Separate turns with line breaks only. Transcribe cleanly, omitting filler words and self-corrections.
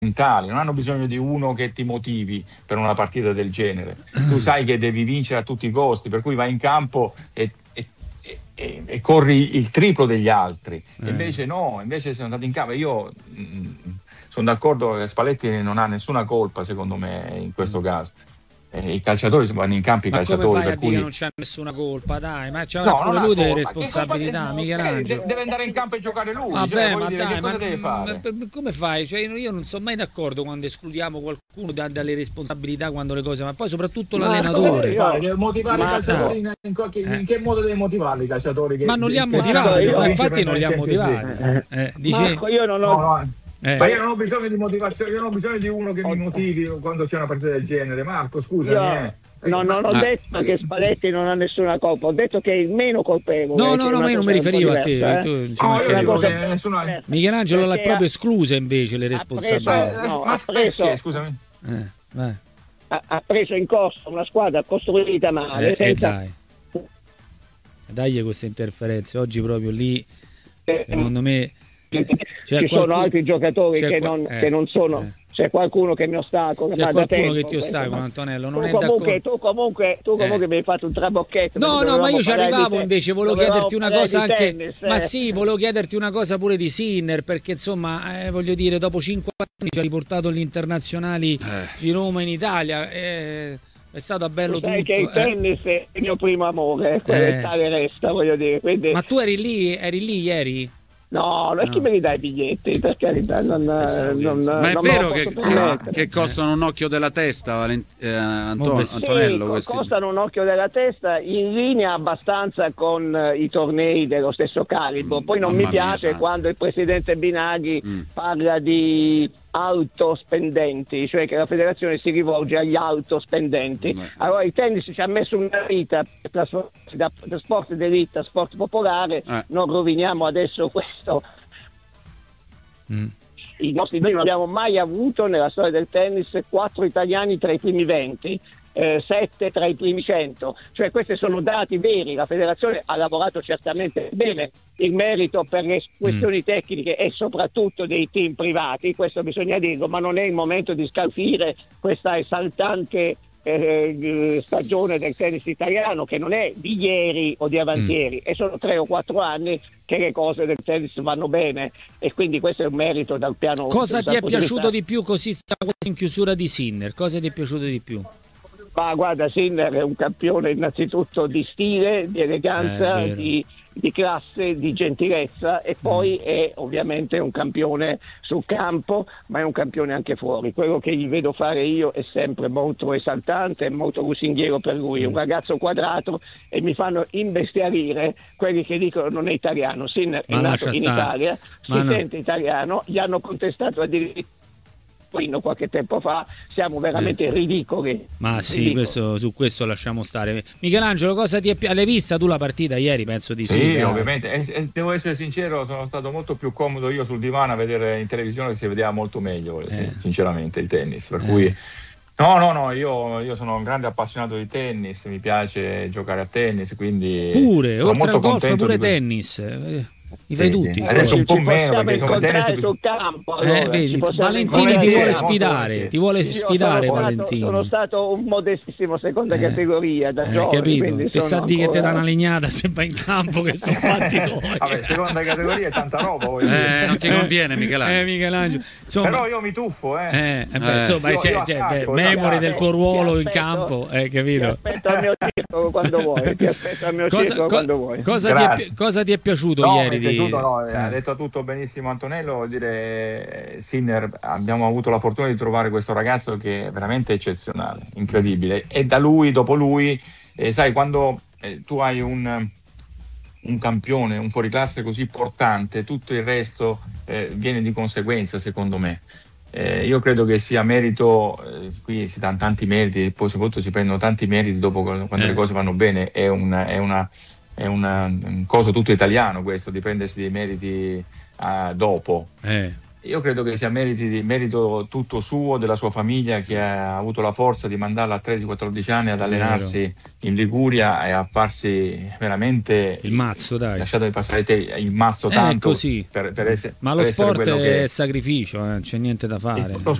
mentali, non hanno bisogno di uno che ti motivi per una partita del genere. Tu sai che devi vincere a tutti i costi, per cui vai in campo e corri il triplo degli altri. Invece no, invece sono andato in campo. Io sono d'accordo che Spalletti non ha nessuna colpa, secondo me, in questo caso. I calciatori vanno in campo, i calciatori.
Come fai
per
a
cui
dire che non c'ha nessuna colpa? Dai, ma c'ha
no,
pure
non
lui
ha
delle
colpa.
responsabilità, Michelangelo.
Deve andare in campo e giocare lui.
Vabbè,
cioè,
ma
dire,
dai,
che cosa deve fare?
come fai? Cioè, io non sono mai d'accordo quando escludiamo qualcuno dalle responsabilità, quando le cose, ma poi soprattutto l'allenatore.
Deve motivare i calciatori in che modo deve motivarli i calciatori?
Ma non li ha motivati, infatti non li ha motivati.
Marco, io non ho...
Ma io non ho bisogno di motivazione, io non ho bisogno di uno che mi motivi quando c'è una partita del genere. Marco, scusami.
Non ho detto che Spalletti non ha nessuna colpa, ho detto che è il meno colpevole.
No, ma io non mi riferivo a te. Michelangelo l'ha proprio esclusa invece le responsabilità.
Perché, scusami?
Ha preso in costo una squadra costruita male.
Dai queste interferenze, oggi proprio lì, secondo me...
Ci sono altri giocatori che non sono... C'è qualcuno che mi ostacola.
C'è qualcuno che ti ostacola, Antonello. Non
tu comunque mi hai fatto un trabocchetto.
No, ma io ci arrivavo invece. Volevo chiederti una cosa anche. Tennis, Ma sì, volevo chiederti una cosa pure di Sinner, perché insomma, voglio dire, dopo 5 anni ci ha riportato gli internazionali di Roma in Italia. È stato bello tutto.
Sai che il tennis è il mio primo amore, tale resta, voglio dire. Quindi...
Ma tu eri lì ieri?
No, chi me li dà i biglietti? Per carità,
ma è vero che costano un occhio della testa, Antonello?
Sì, costano un occhio della testa, in linea abbastanza con i tornei dello stesso calibro. Poi non mi piace quando il presidente Binaghi parla di autospendenti, cioè che la federazione si rivolge agli autospendenti. Allora il tennis ci ha messo una vita per trasformarsi da sport d'elite a sport popolare, non roviniamo adesso questo. Noi non abbiamo mai avuto nella storia del tennis 4 italiani tra i primi 20, 7 tra i primi 100, cioè questi sono dati veri. La federazione ha lavorato certamente bene, il merito per le questioni tecniche e soprattutto dei team privati, questo bisogna dirlo, ma non è il momento di scalfire questa esaltante stagione del tennis italiano, che non è di ieri o di avantieri, e sono 3 o 4 anni che le cose del tennis vanno bene, e quindi questo è un merito dal piano.
Cosa ti è piaciuto di più, così siamo in chiusura, di Sinner? Cosa ti è piaciuto di più?
Ma guarda, Sinner è un campione innanzitutto di stile, di eleganza, di classe, di gentilezza, e poi è ovviamente un campione sul campo, ma è un campione anche fuori. Quello che gli vedo fare io è sempre molto esaltante e molto lusinghiero per lui. È un ragazzo quadrato, e mi fanno imbestialire quelli che dicono non è italiano. Sinner è nato in Italia, sente italiano, gli hanno contestato addirittura qualche tempo fa. Siamo veramente ridicoli.
Ma sì, su questo lasciamo stare. Michelangelo, cosa ti è l'hai vista tu la partita ieri? Penso di sì.
Sì, ovviamente. Devo essere sincero, sono stato molto più comodo io sul divano a vedere in televisione, che si vedeva molto meglio, sinceramente, il tennis. Per cui no, io sono un grande appassionato di tennis, mi piace giocare a tennis, quindi
pure,
sono
oltre
molto
al golf,
contento
pure tennis. I fai tutti.
Adesso un po' meno, perché
insomma tennis sul campo,
vedi, Valentini ti vuole sfidare, Valentini.
Sono stato un modestissimo seconda categoria da giovane,
capito? Ti sa di che te dà una legnata se vai in campo, che sono fatti tuoi.
Vabbè, seconda categoria è tanta roba,
non ti conviene, Michelangelo.
Insomma, però io mi tuffo,
insomma, memori del tuo ruolo in campo, capito?
Ti aspetto al mio circolo quando vuoi.
Cosa ti è piaciuto ieri?
Ha detto tutto benissimo Antonello. Vuol dire, Sinner, abbiamo avuto la fortuna di trovare questo ragazzo che è veramente eccezionale, incredibile, e da lui, dopo lui, sai, quando tu hai un campione, un fuoriclasse così portante, tutto il resto viene di conseguenza, secondo me. Io credo che sia merito, qui si danno tanti meriti e poi soprattutto si prendono tanti meriti dopo, quando le cose vanno bene. È un coso tutto italiano questo, di prendersi dei meriti dopo. io credo che sia merito tutto suo, della sua famiglia, che ha avuto la forza di mandarla a 13-14 anni ad allenarsi in Liguria e a farsi veramente
il mazzo, dai.
Lasciatemi passare il mazzo tanto
così.
Per
ma lo
per
sport
essere
è sacrificio, c'è niente da fare.
Lo